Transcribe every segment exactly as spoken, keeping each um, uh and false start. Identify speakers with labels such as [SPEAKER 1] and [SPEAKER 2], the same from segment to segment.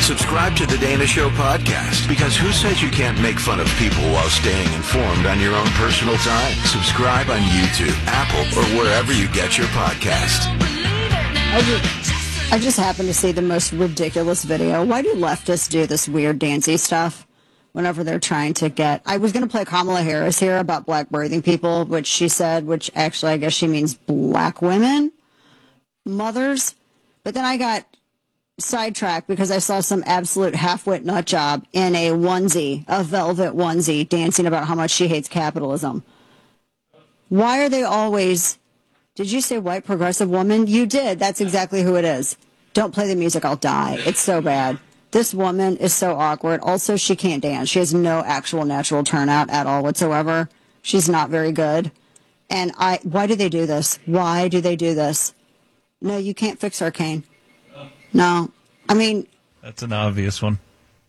[SPEAKER 1] Subscribe to the Dana Show podcast, because who says you can't make fun of people while staying informed on your own personal time? Subscribe on YouTube, Apple, or wherever you get your podcast.
[SPEAKER 2] I just, I just happened to see the most ridiculous video. Why do leftists do this weird dancey stuff whenever they're trying to get... I was going to play Kamala Harris here about black birthing people, which she said, which actually I guess she means black women, mothers. But then I got sidetracked because I saw some absolute half-wit nut job in a onesie, a velvet onesie, dancing about how much she hates capitalism. Why are they always... Did you say white progressive woman? You did. That's exactly who it is. Don't play the music, I'll die. It's so bad. This woman is so awkward. Also, she can't dance. She has no actual natural turnout at all whatsoever. She's not very good. And I, why do they do this? Why do they do this? No, you can't fix her, Kane. No. I mean...
[SPEAKER 3] That's an obvious one.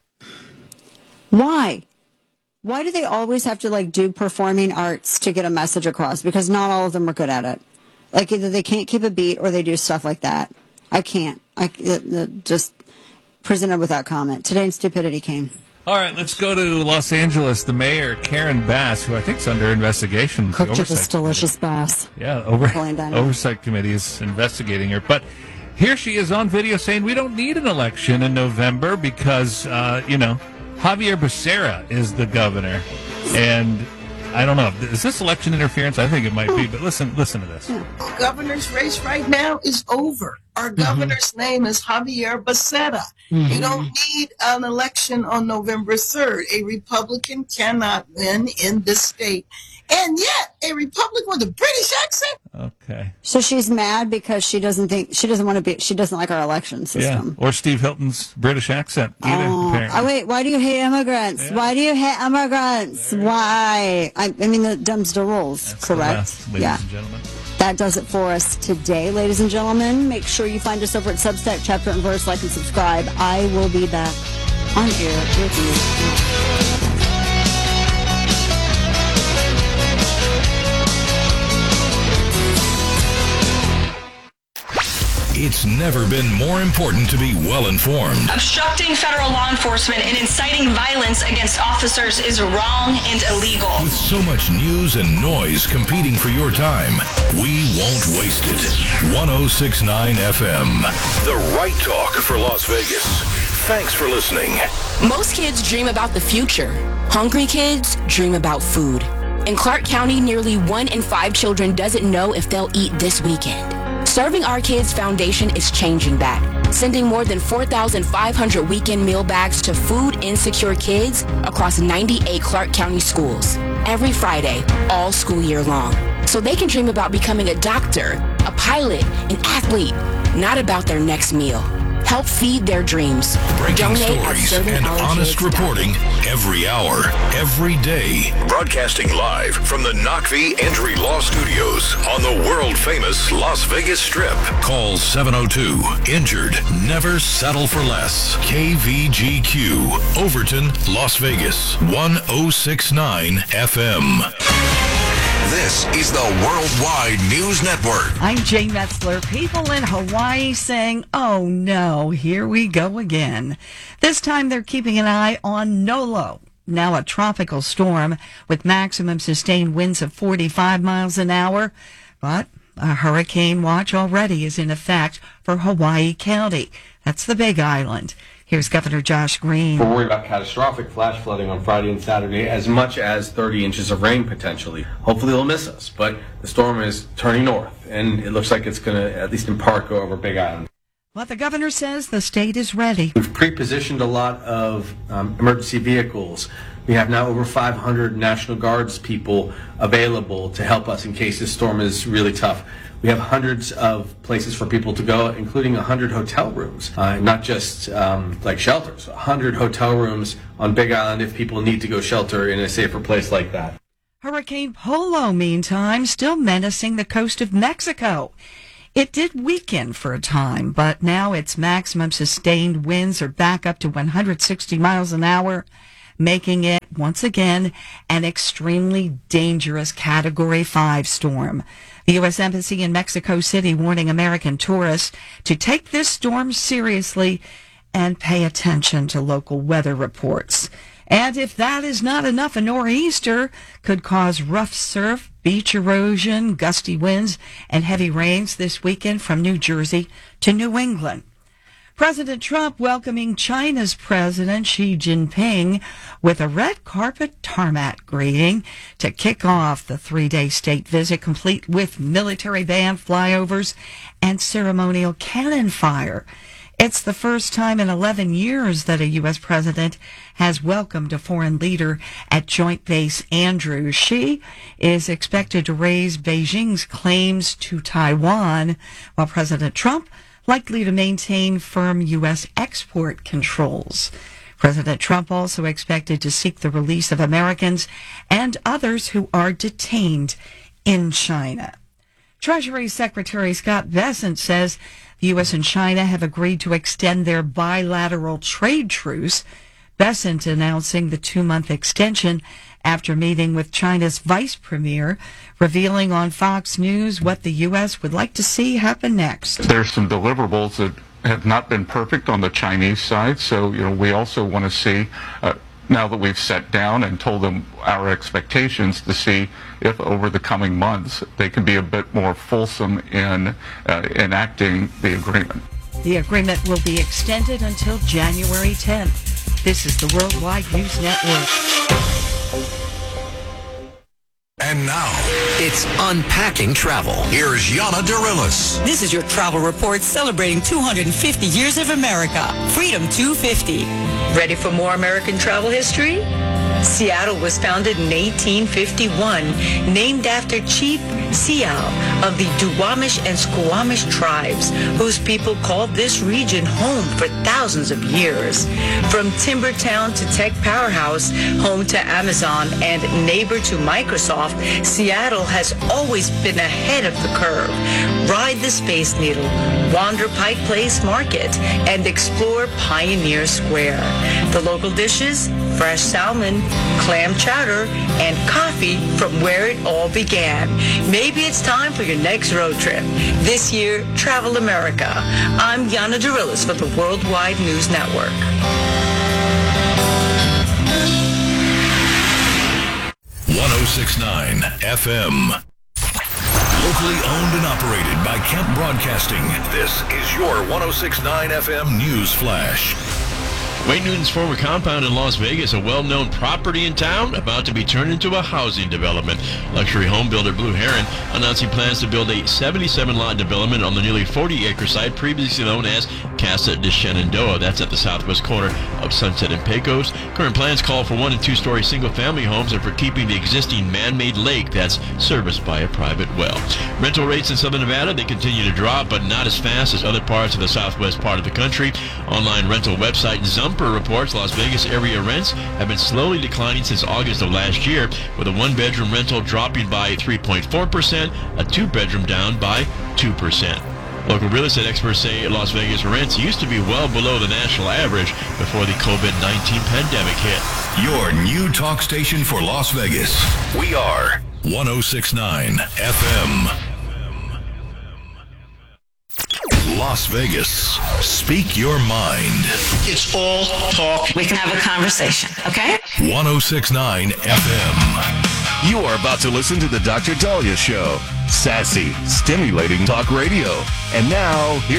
[SPEAKER 2] Why? Why do they always have to, like, do performing arts to get a message across? Because not all of them are good at it. Like, either they can't keep a beat or they do stuff like that. I can't. I it, it, just presented without comment. Today in Stupidity came.
[SPEAKER 3] All right, let's go to Los Angeles. The mayor, Karen Bass, who I think is under investigation.
[SPEAKER 2] Cooked to this delicious bass.
[SPEAKER 3] Yeah, over, Oversight Committee is investigating her. But here she is on video saying we don't need an election in November because, uh, you know, Javier Becerra is the governor. And I don't know. Is this election interference? I think it might be. But listen listen to this.
[SPEAKER 4] The governor's race right now is over. Our governor's mm-hmm. name is Javier Becerra. Mm-hmm. You don't need an election on November third. A Republican cannot win in this state. And yet, a Republican with a British accent?
[SPEAKER 3] Okay.
[SPEAKER 2] So she's mad because she doesn't think, she doesn't want to be, she doesn't like our election system.
[SPEAKER 3] Yeah. Or Steve Hilton's British accent either,
[SPEAKER 2] oh.
[SPEAKER 3] apparently.
[SPEAKER 2] Oh, wait, why do you hate immigrants? Yeah. Why do you hate immigrants? Why? I, I mean, the dumb's the rules,
[SPEAKER 3] That's
[SPEAKER 2] correct?
[SPEAKER 3] The last, ladies
[SPEAKER 2] yeah.
[SPEAKER 3] and gentlemen.
[SPEAKER 2] That does it for us today, ladies and gentlemen. Make sure you find us over at Substack, Chapter and Verse, like and subscribe. I will be back on air with you.
[SPEAKER 5] It's never been more important to be well-informed.
[SPEAKER 6] Obstructing federal law enforcement and inciting violence against officers is wrong and illegal.
[SPEAKER 5] With so much news and noise competing for your time, we won't waste it. one oh six point nine F M, the right talk for Las Vegas. Thanks for listening.
[SPEAKER 7] Most kids dream about the future. Hungry kids dream about food. In Clark County, nearly one in five children doesn't know if they'll eat this weekend. Serving Our Kids Foundation is changing that, sending more than four thousand five hundred weekend meal bags to food-insecure kids across ninety-eight Clark County schools every Friday, all school year long, so they can dream about becoming a doctor, a pilot, an athlete, not about their next meal. Help feed their dreams.
[SPEAKER 5] Breaking
[SPEAKER 7] Donate
[SPEAKER 5] stories and honest reporting every hour, every day. Broadcasting live from the Knockvee Entry Law Studios on the world-famous Las Vegas Strip. Call seven oh two, injured, never settle for less. K V G Q, Overton, Las Vegas, one oh six point nine F M.
[SPEAKER 1] This is the Worldwide News Network.
[SPEAKER 8] I'm Jane Metzler. People in Hawaii saying, oh no, here we go again. This time they're keeping an eye on Nolo, now a tropical storm with maximum sustained winds of forty-five miles an hour. But a hurricane watch already is in effect for Hawaii County. That's the Big Island. Here's Governor Josh Green.
[SPEAKER 9] We're worried about catastrophic flash flooding on Friday and Saturday, as much as thirty inches of rain potentially. Hopefully they'll miss us, but the storm is turning north, and it looks like it's going to, at least in part, go over Big Island.
[SPEAKER 8] But the governor says the state is ready.
[SPEAKER 9] We've pre-positioned a lot of um, emergency vehicles. We have now over five hundred National Guards people available to help us in case this storm is really tough. We have hundreds of places for people to go, including one hundred hotel rooms, uh, not just um, like shelters, one hundred hotel rooms on Big Island if people need to go shelter in a safer place like that.
[SPEAKER 8] Hurricane Polo, meantime, still menacing the coast of Mexico. It did weaken for a time, but now its maximum sustained winds are back up to one hundred sixty miles an hour, making it, once again, an extremely dangerous Category five storm. The U S Embassy in Mexico City warning American tourists to take this storm seriously and pay attention to local weather reports. And if that is not enough, a nor'easter could cause rough surf, beach erosion, gusty winds, and heavy rains this weekend from New Jersey to New England. President Trump welcoming China's President Xi Jinping with a red carpet tarmac greeting to kick off the three-day state visit, complete with military band flyovers and ceremonial cannon fire. It's the first time in eleven years that a U S president has welcomed a foreign leader at Joint Base Andrews. Xi is expected to raise Beijing's claims to Taiwan, while President Trump likely to maintain firm U S export controls. President Trump also expected to seek the release of Americans and others who are detained in China. Treasury Secretary Scott Bessent says the U S and China have agreed to extend their bilateral trade truce. Bessent announcing the two-month extension after meeting with China's vice premier, revealing on Fox News what the U S would like to see happen next.
[SPEAKER 10] There's some deliverables that have not been perfect on the Chinese side, so you know we also want to see, uh, now that we've sat down and told them our expectations, to see if over the coming months they can be a bit more fulsome in uh, enacting the agreement.
[SPEAKER 8] The agreement will be extended until January tenth. This is the Worldwide News Network.
[SPEAKER 5] And now, it's Unpacking Travel. Here's Yana Dirilis.
[SPEAKER 11] This is your travel report celebrating two hundred fifty years of America. Freedom two fifty. Ready for more American travel history? Seattle was founded in eighteen fifty-one, named after Chief Sial of the Duwamish and Squamish tribes, whose people called this region home for thousands of years. From timber town to tech powerhouse, home to Amazon and neighbor to Microsoft, Seattle has always been ahead of the curve. Ride the Space Needle, wander Pike Place Market, and explore Pioneer Square. The local dishes? Fresh salmon, clam chowder, and coffee from where it all began. Maybe it's time for your next road trip. This year, Travel America. I'm Yana Dirilis for the Worldwide News Network.
[SPEAKER 5] one oh six point nine F M. Locally owned and operated by Kemp Broadcasting. This is your one oh six point nine F M News Flash.
[SPEAKER 12] Wayne Newton's former compound in Las Vegas, a well-known property in town, about to be turned into a housing development. Luxury home builder Blue Heron announcing plans to build a seventy-seven lot development on the nearly forty acre site previously known as Casa de Shenandoah. That's at the southwest corner of Sunset and Pecos. Current plans call for one and two-story single-family homes and for keeping the existing man-made lake that's serviced by a private well. Rental rates in Southern Nevada, they continue to drop, but not as fast as other parts of the southwest part of the country. Online rental website Zumper reports Las Vegas area rents have been slowly declining since August of last year, with a one-bedroom rental dropping by three point four percent, a two-bedroom down by two percent. Local real estate experts say Las Vegas rents used to be well below the national average before the COVID nineteen pandemic hit.
[SPEAKER 5] Your new talk station for Las Vegas. We are one oh six point nine F M. Las Vegas. Speak your mind.
[SPEAKER 11] It's all talk. We can have a conversation, okay?
[SPEAKER 5] one oh six point nine F M.
[SPEAKER 13] You are about to listen to the Doctor Dahlia Show. Sassy, stimulating talk radio. And now, here